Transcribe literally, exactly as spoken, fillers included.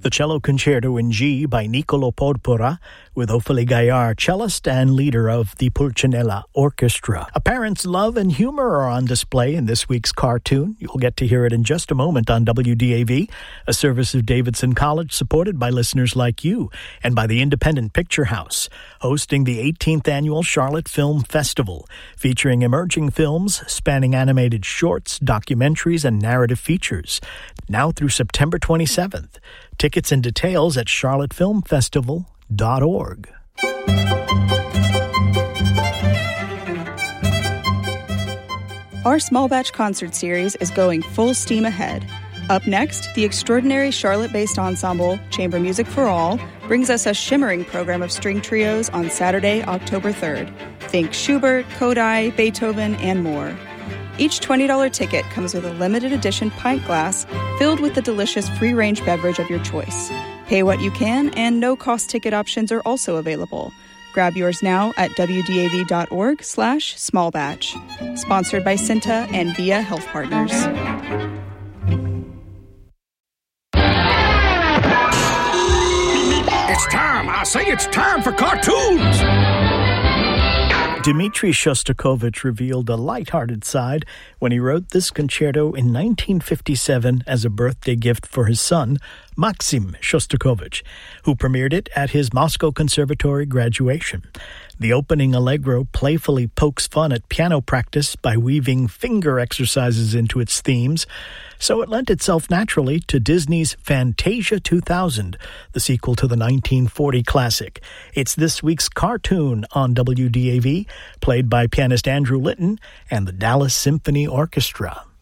The Cello Concerto in G by Niccolò Porpora, with Ophélie Gaillard, cellist and leader of the Pulcinella Orchestra. A parent's love and humor are on display in this week's cartoon. You'll get to hear it in just a moment on W D A V, a service of Davidson College supported by listeners like you and by the Independent Picture House, hosting the eighteenth Annual Charlotte Film Festival, featuring emerging films spanning animated shorts, documentaries, and narrative features, now through September twenty-seventh. Tickets and details at charlotte film festival dot org. Our small batch concert series is going full steam ahead. Up next, the extraordinary Charlotte-based ensemble, Chamber Music for All, brings us a shimmering program of string trios on Saturday, October third. Think Schubert, Kodály, Beethoven, and more. Each twenty dollars ticket comes with a limited edition pint glass filled with the delicious free-range beverage of your choice. Pay what you can, and no-cost ticket options are also available. Grab yours now at w d a v dot org slash small batch. Sponsored by Cinta and Via Health Partners. It's time! I say it's time for cartoons! Dmitri Shostakovich revealed a lighthearted side when he wrote this concerto in nineteen fifty-seven as a birthday gift for his son, Maxim Shostakovich, who premiered it at his Moscow Conservatory graduation. The opening allegro playfully pokes fun at piano practice by weaving finger exercises into its themes, so it lent itself naturally to Disney's Fantasia two thousand, the sequel to the nineteen forty classic. It's this week's cartoon on W D A V, played by pianist Andrew Litton and the Dallas Symphony Orchestra.